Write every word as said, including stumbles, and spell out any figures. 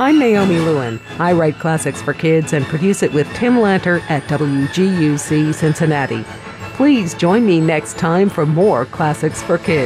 I'm Naomi Lewin. I write classics for kids and produce it with Tim Lanter at W G U C Cincinnati. Please join me next time for more Classics for Kids.